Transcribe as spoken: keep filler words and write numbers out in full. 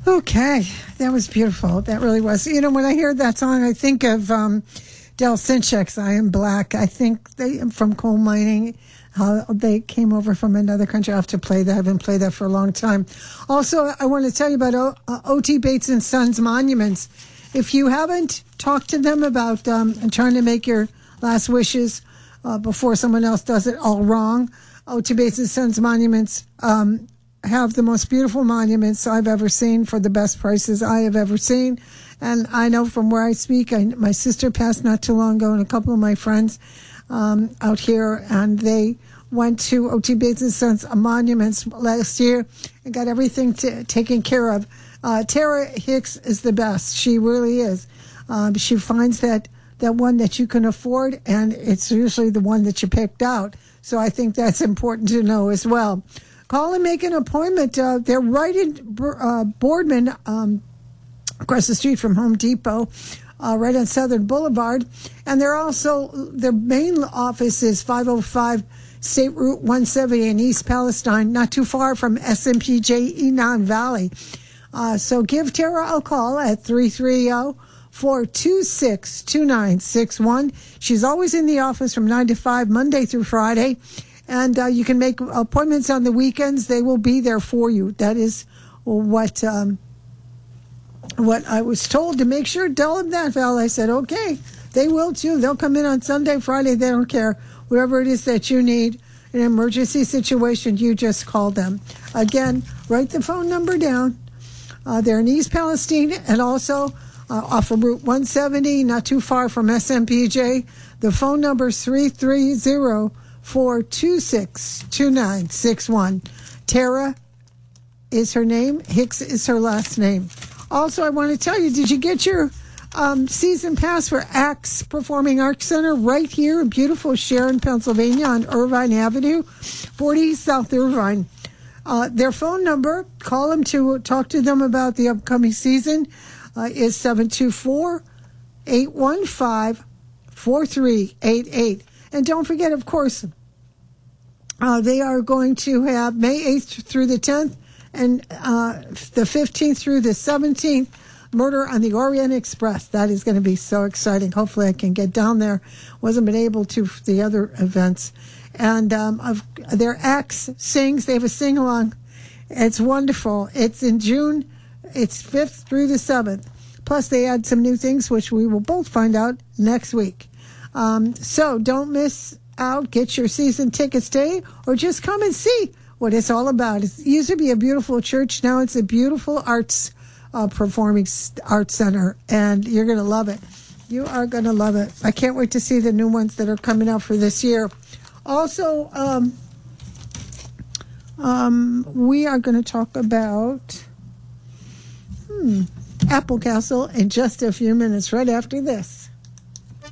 Okay, that was beautiful. That really was. You know, when I hear that song, I think of um, Del Sinchek's I Am Black. I think they from coal mining, how they came over from another country. I have to play that. I haven't played that for a long time. Also, I want to tell you about o- uh, O T Bates and Sons Monuments. If you haven't talked to them about um, trying to make your last wishes uh, before someone else does it all wrong, O T Bates and Sons Monuments um, have the most beautiful monuments I've ever seen for the best prices I have ever seen. And I know from where I speak, I, my sister passed not too long ago, and a couple of my friends um, out here, and they went to O T Bates and Sons Monuments last year and got everything t- taken care of. Uh, Tara Hicks is the best. She really is. Um, she finds that, that one that you can afford, and it's usually the one that you picked out. So I think that's important to know as well. Call and make an appointment. Uh, they're right in uh, Boardman, um, across the street from Home Depot, uh, right on Southern Boulevard. And they're also, their main office is five oh five State Route one seventy in East Palestine, not too far from S M P J Enon Valley. Uh, so give Tara a call at three three zero, four two six, two nine six one. She's always in the office from nine to five, Monday through Friday. And uh, you can make appointments on the weekends. They will be there for you. That is what um, what I was told to make sure. Tell them that, Val. I said, okay, they will too. They'll come in on Sunday, Friday. They don't care. Whatever it is that you need, an emergency situation, you just call them. Again, write the phone number down. Uh, they're in East Palestine and also uh, off of Route one seventy, not too far from S M P J. The phone number is three three zero, four two six, two nine six one. Tara is her name. Hicks is her last name. Also, I want to tell you, did you get your um, season pass for Axe Performing Arts Center right here in beautiful Sharon, Pennsylvania on Irvine Avenue, forty South Irvine? Uh, their phone number, call them to talk to them about the upcoming season, uh, is seven two four, eight one five, four three eight eight. And don't forget, of course, uh, they are going to have May eighth through the tenth and uh, the fifteenth through the seventeenth, Murder on the Orient Express. That is going to be so exciting. Hopefully I can get down there. Wasn't been able to for the other events. And um, of their Axe sings. They have a sing-along. It's wonderful. It's in June. It's fifth through the seventh. Plus, they add some new things, which we will both find out next week. Um, so don't miss out. Get your season tickets today, or just come and see what it's all about. It used to be a beautiful church. Now it's a beautiful arts uh, performing arts center, and you're going to love it. You are going to love it. I can't wait to see the new ones that are coming out for this year. Also, um, um, we are going to talk about hmm, Apple Castle in just a few minutes, right after this.